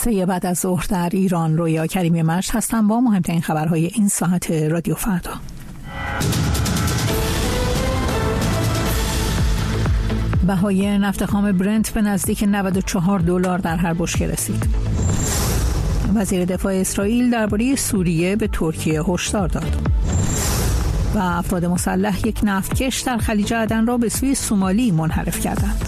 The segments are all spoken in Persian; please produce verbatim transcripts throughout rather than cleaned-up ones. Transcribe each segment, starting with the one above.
سه بعد از ظهر در ایران. رویا کریمی مجد هستم با مهمترین خبرهای این ساعت رادیو فردا. بهای نفت خام برنت به نزدیک نود و چهار دلار در هر بشکه رسید. وزیر دفاع اسرائیل درباره سوریه به ترکیه هشدار داد. و افراد مسلح یک نفتکش در خلیج عدن را به سوی سومالی منحرف کردند.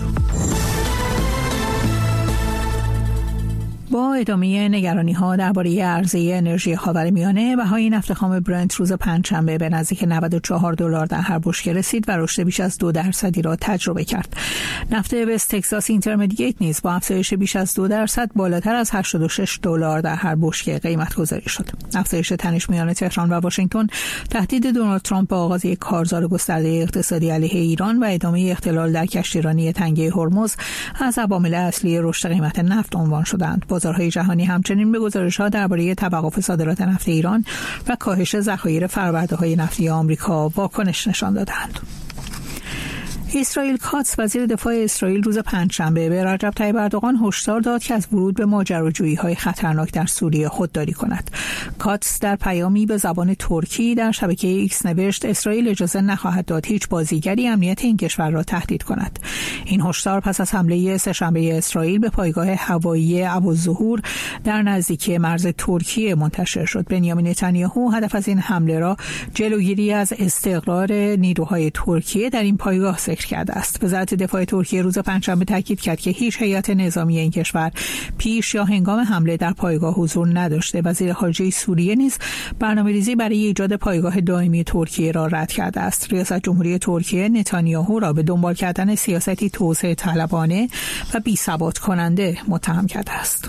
با ادامه نگرانی‌ها درباره عرضه انرژی خاورمیانه، بهای نفت خام برنت روز پنجشنبه به نزدیک نود و چهار دلار در هر بشکه رسید و رشد بیش از دو درصدی را تجربه کرد. نفت وست تگزاس اینترمدییت نیز با افزایش بیش از دو درصد بالاتر از هشتاد و شش دلار در هر بشکه قیمت گذاری شد. افزایش تنش میان تهران و واشنگتن، تهدید دونالد ترامپ به آغاز یک کارزار گسترده اقتصادی علیه ایران و ادامه اختلال در کشتیرانی تنگه هرمز از عوامل اصلی رشد قیمت نفت عنوان شدند. بازارهای جهانی همچنین به گزارش‌ها درباره توقف صادرات نفت ایران و کاهش ذخایر فرآورده‌های نفتی آمریکا واکنش نشان دادند. اسرائیل کاتس وزیر دفاع اسرائیل روز پنجشنبه به رجب طیب اردوغان هشدار داد که از ورود به ماجراجویی‌های خطرناک در سوریه خودداری کند. کاتس در پیامی به زبان ترکی در شبکه ایکس نوشت اسرائیل اجازه نخواهد داد هیچ بازیگری امنیت این کشور را تهدید کند. این هشدار پس از حمله سه‌شنبه اسرائیل به پایگاه هوایی ابوالظهور در نزدیکی مرز ترکیه منتشر شد. بنیامین نتانیاهو هدف از این حمله را جلوگیری از استقرار نیروهای ترکیه در این پایگاه ذکر کرده است. وزارت دفاع ترکیه روز پنجشنبه تاکید کرد که هیچ هیئت نظامی این کشور پیش یا هنگام حمله در پایگاه حضور نداشته. وزیر خارجه سوریه نیز برنامه‌ریزی برای ایجاد پایگاه دائمی ترکیه را رد کرده است. ریاست جمهوری ترکیه نتانیاهو را به دنبال کردن سیاستی توسعه طلبانه و بی‌ثبات کننده متهم کرده است.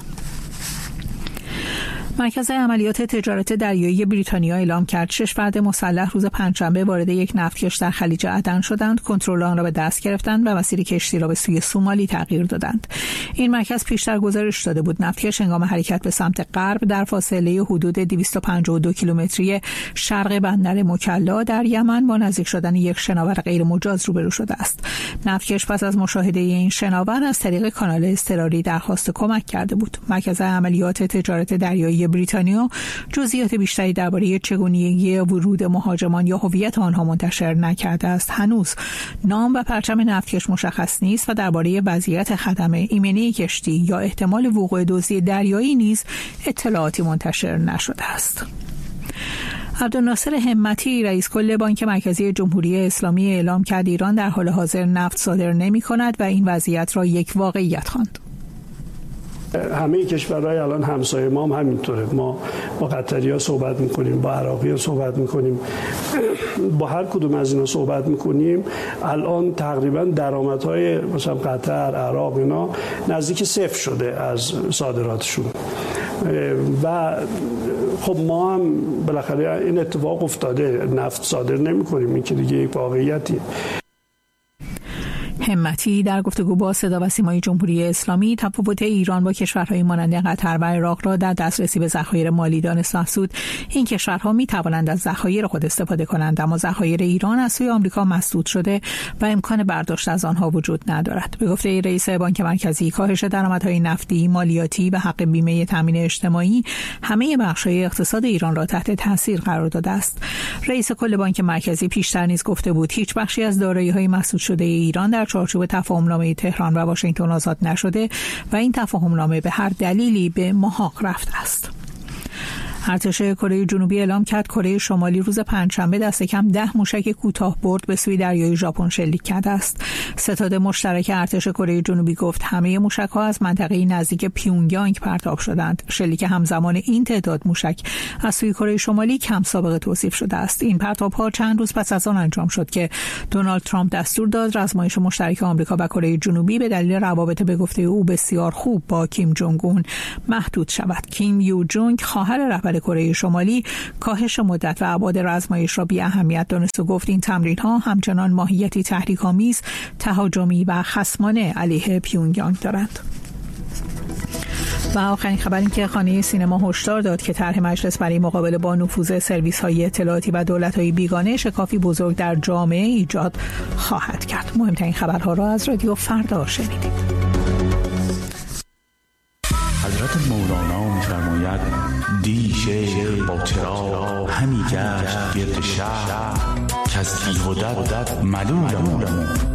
مرکز عملیات تجارت دریایی بریتانیا اعلام کرد شش فرد مسلح روز پنجشنبه وارد یک نفتکش در خلیج عدن شدند، کنترل آن را به دست گرفتند و مسیر کشتی را به سوی سومالی تغییر دادند. این مرکز پیشتر گزارش داده بود نفتکش هنگام حرکت به سمت غرب در فاصله حدود دویست و پنجاه و دو کیلومتری شرق بندر مکلا در یمن با نزدیک شدن یک شناور غیر مجاز روبرو شده است. نفتکش پس از مشاهده این شناور از طریق کانال اضطراری درخواست کمک کرده بود. مرکز عملیات تجارت دریایی بریتانیا جزئیات بیشتری درباره چگونگی ورود مهاجمان یا هویت آنها منتشر نکرده است. هنوز نام و پرچم نفتکش مشخص نیست و درباره وضعیت خدم ایمنی کشتی یا احتمال وقوع دزدی دریایی نیز اطلاعاتی منتشر نشده است. عبدالناصر همتی رئیس کل بانک مرکزی جمهوری اسلامی اعلام کرد ایران در حال حاضر نفت صادر نمی کند و این وضعیت را یک واقعیت خواند. همه کشورهای الان همسایه ما هم همینطوره. ما با قطری‌ها صحبت میکنیم، با عراقی‌ها صحبت میکنیم، با هر کدوم از اینا صحبت میکنیم. الان تقریبا درآمدهای مثلا قطر، عراق اینا نزدیک صفر شده از صادراتشون و خب ما هم بالاخره این اتفاق افتاده، نفت صادر نمی‌کنیم. این که دیگه یک واقعیتیه. همتی در گفتگو با صدا و سیمای جمهوری اسلامی تفاوت ایران با کشورهای مانند قطر و عراق را در دسترسی به ذخایر مالی دانست و افزود این کشورها می توانند از ذخایر خود استفاده کنند، اما ذخایر ایران از سوی آمریکا مسدود شده و امکان برداشت از آنها وجود ندارد. به گفته رئیس بانک مرکزی، کاهش درآمدهای نفتی، مالیاتی و حق بیمه تامین اجتماعی همه بخش‌های اقتصاد ایران را تحت تاثیر قرار داده است. رئیس کل بانک مرکزی پیشتر نیز گفته بود هیچ بخشی از دارایی‌های مسدود شده ایران در چارچوب تفاهم‌نامه تهران و واشنگتن آزاد نشده و این تفاهم‌نامه به هر دلیلی به محاق رفته است. ارتش کره جنوبی اعلام کرد کره شمالی روز پنجشنبه دست کم ده موشک کوتاه برد به سوی دریای ژاپن شلیک کرده است. ستاد مشترک ارتش کره جنوبی گفت همه موشک‌ها از منطقه نزدیک پیونگیانگ پرتاب شدند. شلیک همزمان این تعداد موشک از سوی کره شمالی کم سابقه توصیف شده است. این پرتاب‌ها چند روز پس از آن انجام شد که دونالد ترامپ دستور داد رزمایش مشترک آمریکا و کره جنوبی به دلیل روابط به گفته او بسیار خوب با کیم جونگ اون محدود شود. کیم یو جونگ خواهر رهبر کره شمالی کاهش مدت و ابعاد رزمایش را بی اهمیت دانست و گفت این تمرین‌ها همچنان ماهیتی تحریک‌آمیز، تهاجمی و خصمانه علیه پیونگیانگ دارند. و آخرین خبر این که خانه سینما هشدار داد که طرح مجلس برای مقابله با نفوذ سرویس‌های اطلاعاتی و دولت‌های بیگانه شکافی بزرگ در جامعه ایجاد خواهد کرد. مهمترین خبرها را از رادیو فردا شنیدید. حضرت مولانا می‌فرماید دی شیخ با چراغ همی گشت گرد شهر که از بیهدت ملولم